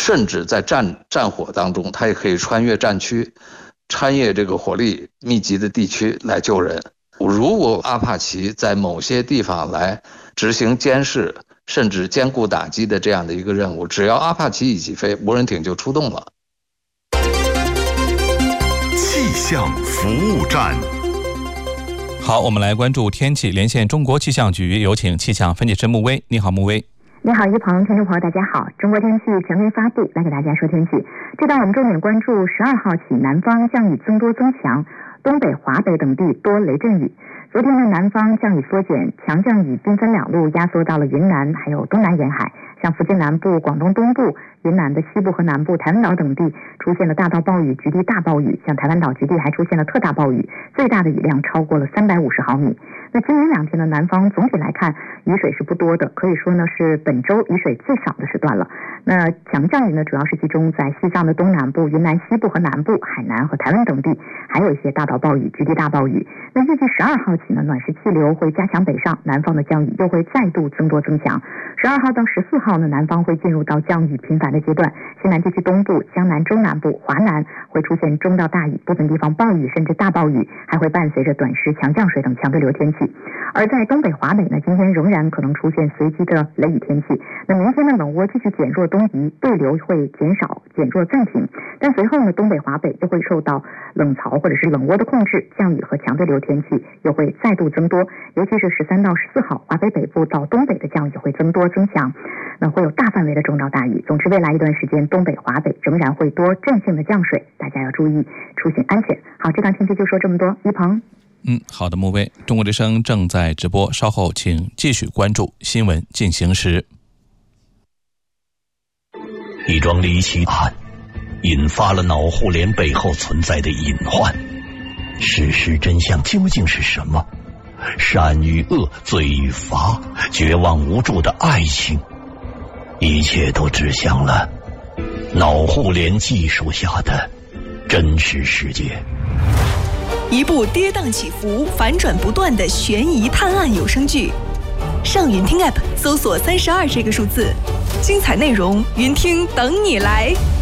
甚至在战火当中，它也可以穿越战区，穿越这个火力密集的地区来救人。如果阿帕奇在某些地方来执行监视甚至兼顾打击的这样的一个任务，只要阿帕奇一起飞，无人艇就出动了。 气象服务站。 好，我们来关注天气，连线中国气象局，有请气象分析师穆威。你好，穆威。 你好，一鹏，听众朋友大家好。中国天气权威发布，来给大家说天气。这段我们重点关注12号起南方降雨增多增强，东北、华北等地多雷阵雨。昨天的南方降雨缩减，强降雨兵分两路压缩到了云南还有东南沿海，像福建南部、广东东部、云南的西部和南部、台湾岛等地出现了大到暴雨、局地大暴雨，像台湾岛局地还出现了特大暴雨，最大的雨量超过了350毫米。那今明两天的南方总体来看雨水是不多的，可以说呢是本周雨水最少的时段了。那强降雨呢主要是集中在西藏的东南部、云南西部和南部、海南和台湾等地，还有一些大到暴雨、局地大暴雨。那预计12号起呢，暖湿气流会加强北上，南方的降雨又会再度增多增强。12号到14号呢，南方会进入到降雨频繁的阶段，西南地区东部、江南中南部、华南会出现中到大雨，部分地方暴雨甚至大暴雨，还会伴随着短时强降水等强对流天气。而在东北、华北呢，今天仍然可能出现随机的雷雨天气。那明天的冷涡继续减弱东移，对流会减少、减弱暂停，但随后呢，东北、华北又会受到冷槽或者是冷涡的控制，降雨和强对流天气又会再度增多，尤其是13到14号，华北北部到东北的降雨会增多增强，那会有大范围的中到大雨。总之，未来一段时间，东北、华北仍然会多阵性的降水，大家要注意出行安全。好，这段天气就说这么多，一鹏。 好的，穆威。中国之声正在直播，稍后请继续关注新闻进行时。 一桩离奇案引发了脑互联背后存在的隐患，事实真相究竟是什么？善与恶，罪与罚，绝望无助的爱情，一切都指向了脑互联技术下的真实世界。 一部跌宕起伏、反转不断的悬疑探案有声剧，上云听 App 搜索32这个数字，精彩内容云听等你来。